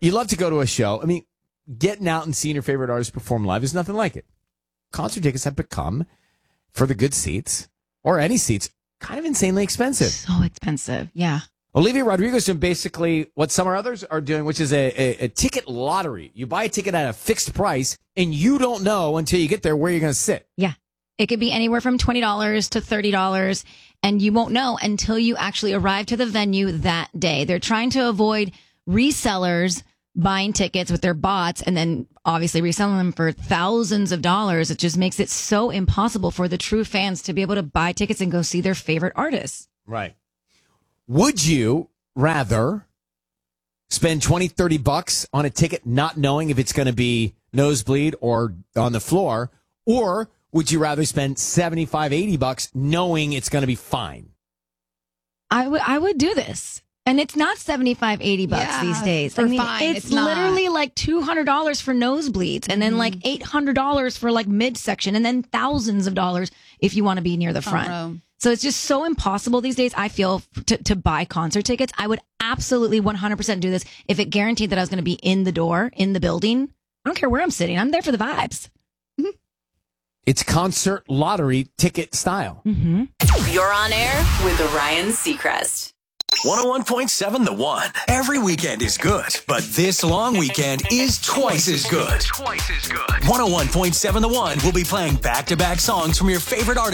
You love to go to a show. I mean, getting out and seeing your favorite artist perform live is nothing like it. Concert tickets have become, for the good seats, or any seats, kind of insanely expensive. So expensive, yeah. Olivia Rodrigo's doing basically what some others are doing, which is a ticket lottery. You buy a ticket at a fixed price, and you don't know until you get there where you're going to sit. Yeah. It could be anywhere from $20 to $30, and you won't know until you actually arrive to the venue that day. They're trying to avoid resellers buying tickets with their bots and then obviously reselling them for thousands of dollars. It just makes it so impossible for the true fans to be able to buy tickets and go see their favorite artists. Right. Would you rather spend $20-$30 on a ticket not knowing if it's going to be nosebleed or on the floor, or would you rather spend $75-$80 knowing it's going to be fine? I would do this. And it's not $75-$80 these days. For fine. It's literally like $200 for nosebleeds, and then like $800 for like midsection, and then thousands of dollars if you want to be near the front. So it's just so impossible these days, I feel, to buy concert tickets. I would absolutely 100% do this if it guaranteed that I was going to be in the door, in the building. I don't care where I'm sitting. I'm there for the vibes. It's concert lottery ticket style. Mm-hmm. You're on air with Ryan Seacrest. 101.7 The One. Every weekend is good, but this long weekend is twice as good. 101.7 The One will be playing back-to-back songs from your favorite artists.